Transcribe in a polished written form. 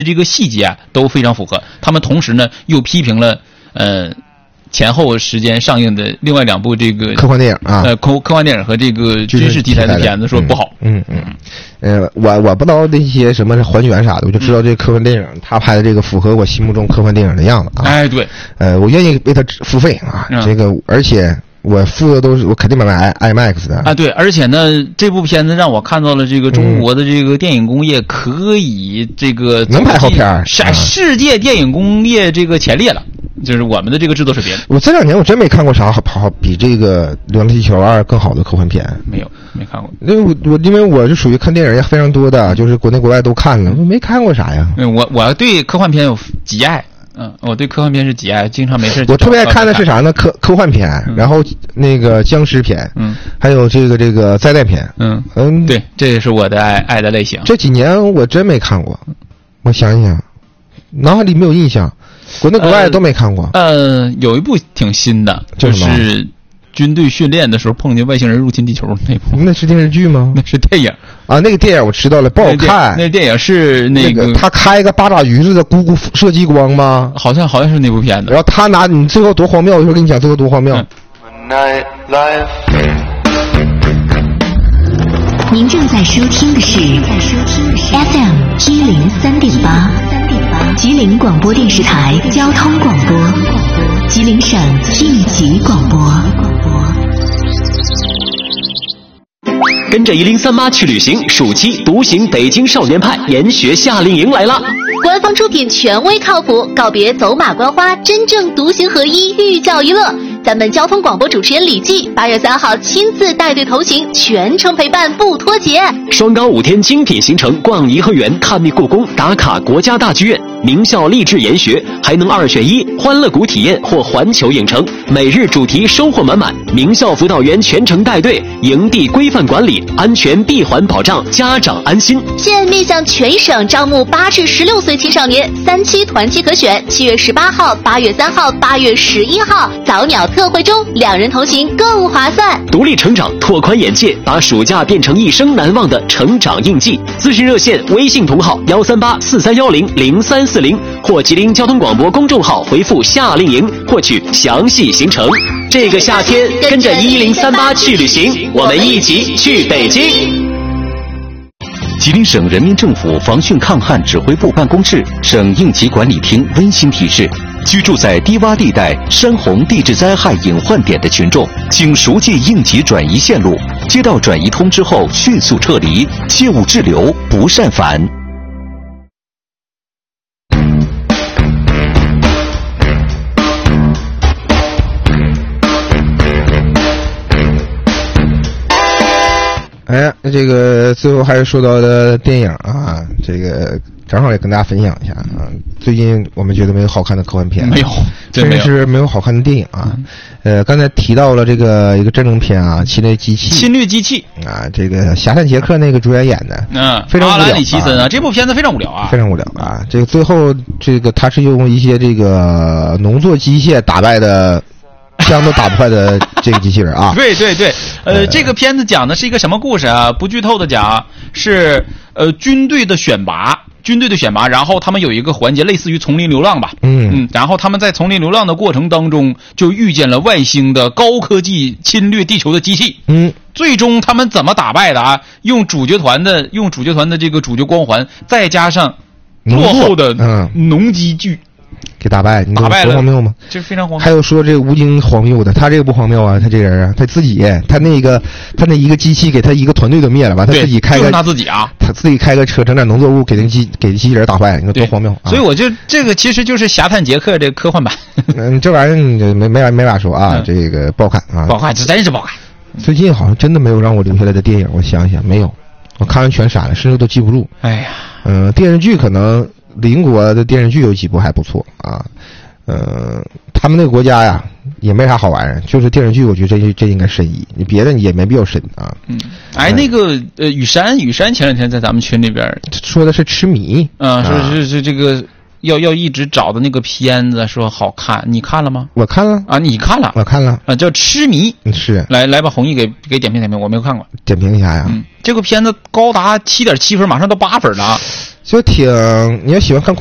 这个细节啊都非常符合。他们同时呢又批评了前后时间上映的另外2部这个科幻电影啊， 科幻电影和这个军事题材的片子说不好。 我不知道那些什么还原啥的，我就知道这科幻电影他拍的这个符合我心目中科幻电影的样子啊。 哎，对， 我愿意为他付费啊，这个而且。我付的都是我肯定买 IMAX 的啊，对，而且呢，这部片子让我看到了这个中国的这个电影工业可以这个能拍好片， 世界电影工业这个前列了，就是我们的这个制作水平。 我这2年我真没看过啥好比这个《流浪地球2》更好的科幻片， 没看过。 因为我是属于看电影也非常多的，就是国内国外都看了，我没看过啥呀。 我对科幻片有极爱。我对科幻片是极爱，经常没事。 我特别爱看的是啥呢？科幻片，然后那个僵尸片，还有这个灾难片， 对，这也是我的爱的类型。 这几年我真没看过，我想一想，脑海里没有印象，国内国外都没看过。 有一部挺新的，就是军队训练的时候碰见外星人入侵地球那部。 那是电视剧吗？ 那是电影啊，那个电影我知道了，不好看。 那电影是那个他开一个8爪鱼似的咕咕射激光吗？ 好像是那部片子。 然后他拿你最后多荒谬，我一会儿跟你讲最后多荒谬。 您正在收听的是 FM 103.8吉林广播电视台交通广播，吉林省应急广播。 跟着1038去旅行，暑期独行北京少年派研学夏令营来了。 官方出品，权威靠谱，告别走马观花，真正独行合一，寓教于乐。咱们交通广播主持人李记8月3号亲自带队头行，全程陪伴不脱节。 双高5天精品行程，逛颐和园，探秘故宫，打卡国家大剧院，名校励志研学，还能2选1，欢乐谷体验或环球影城，每日主题收获满满。名校辅导员全程带队，营地规范管理，安全闭环保障，家长安心。 现面向全省招募8至16岁青少年，3期团期可选，7月18号、8月3号、8月11号早鸟特惠中，2人同行更划算。 独立成长，拓宽眼界，把暑假变成一生难忘的成长印记。咨询热线：微信同号13843100340，或吉林交通广播公众号回复夏令营获取详细行程。这个夏天跟着1038去旅行，我们一起去北京。 吉林省人民政府防汛抗旱指挥部办公室、省应急管理厅温馨提示：居住在低洼地带、山洪地质灾害隐患点的群众，请熟记应急转移线路，接到转移通知后迅速撤离，切勿滞留，不擅返。 这个最后还是说到的电影啊，这个正好也跟大家分享一下啊。最近我们觉得没有好看的科幻片， 没有， 甚至是没有好看的电影啊。刚才提到了这个一个战争片啊，《侵略机器》啊，这个侠探杰克那个主演的，非常无聊。 阿兰里奇森啊，这部片子非常无聊啊， 非常无聊啊。这个最后这个他是用一些这个农作机械打败的。枪都打不坏的这个机器人啊！ 对，这个片子讲的是一个什么故事啊？不剧透的讲，是军队的选拔，然后他们有一个环节类似于丛林流浪吧，然后他们在丛林流浪的过程当中就遇见了外星的高科技侵略地球的机器，最终他们怎么打败的啊？用主角团的这个主角光环，再加上落后的农机具。 给打败，你多荒谬吗？ 这非常荒谬。 还有说这个吴京荒谬的，他这个不荒谬啊，他这人啊，他自己，他那一个机器给他一个团队都灭了吧，他自己开个， 就是他自己啊， 他自己开个车整点农作物给机器人打坏，你说多荒谬啊！ 所以我就这个其实就是侠探杰克这个科幻版。 这玩意儿没法说啊，这个不好看啊， 不好看，这真是不好看。 最近好像真的没有让我留下来的电影，我想想没有，我看完全删了，甚至都记不住。 哎呀， 电视剧可能。邻国的电视剧有几部还不错啊，他们那个国家呀也没啥好玩儿，就是电视剧我觉得这应该申遗，你别的也没必要申啊。 那个雨山前两天在咱们群里边说的是痴迷说是这个要一直找的那个片子说好看，你看了吗？ 我看了啊，你看了？ 我看了啊，叫痴迷。 是来把弘毅给点评，我没有看过。 点评一下呀。 这个片子高达7.7分，马上到8分了。 就挺，你要喜欢看